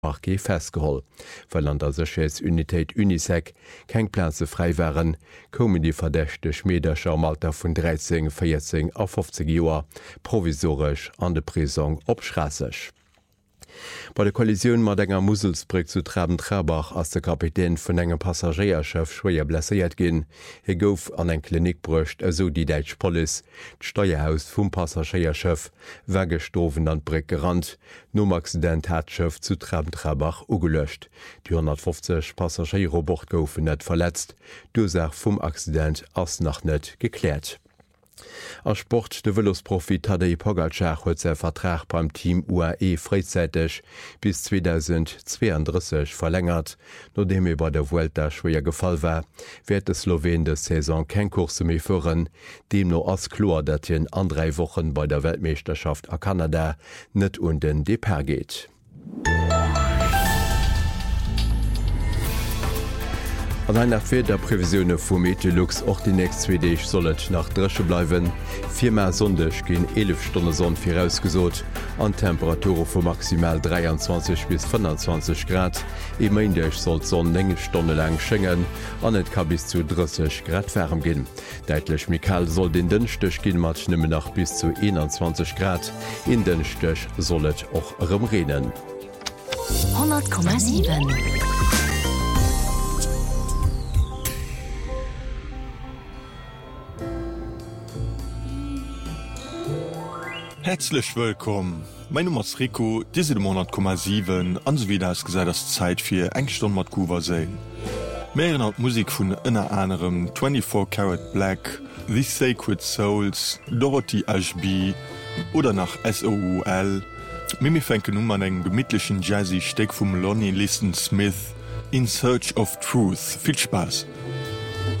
Marquet festgeholt. Weil an der Sicherheitsunitéit UNISEC keng Plätze frei wären, kommen die verdächte Schmiederscher am Alter vun 13, 14 a 50 Joer provisorisch an de Prison opschrasseg. Bei der Kollision mat enger Muselsbrück zu Traben-Trabach ass der Kapitän vun engem Passagierchef schwéier blessiert ginn. Gouf an eng Klinik brucht eso die Deitsch Police, d'Steuerhaus vum Passagierchef, weggestoven an d'Brück gerannt. Nom Accident hat d'Schëf zu Traben-Trabach ugelöscht. Die 150 Passagierrobocht goufen net verletzt. D'Ursach vum Accident ass nach net geklärt. Als Sport de Velosprofi Tadej Pogačar huet se Vertrag beim Team UAE freizeitig bis 2032 verlängert, nodem bei der Vuelta schwer gefall war, wird de Slowen de Saison kein Kurse mehr führen, dem no ass klar, dat hien an 3 Wochen bei der Weltmeisterschaft a Kanada net den Depart geht. An einer Fe der Prävisionune vum Meteorlux och die nächst 2 Deeg sollet nach Dresche bleiwen. 4 Sondech ginn 11 Stunden Sonn firausgesot, an Temperature vu maximal 23 bis 25 Grad. Emindech sollt sonn 9 Stunde lang schenngen, an net kann bis zu 30 Grad wärm ginn. Deitlech Mikal soll den Dënchtech ginn mat nëmme nach bis zu 21 Grad. In Dënchtech sollet och reden. 100,7. Herzlich willkommen. Mein Name ist Rico, diese Monat 7, an wie das gesagt, das Zeit für eng Stunde mit Kuva sehen. Mehrere hat Musik von unter anderem 24 Karat Black, The Sacred Souls, Dorothy Ashby oder nach SOUL. Mimi fänken an einen gemütlichen Jazzy Steck vom Lonnie Liston Smith, In Search of Truth. Viel Spaß.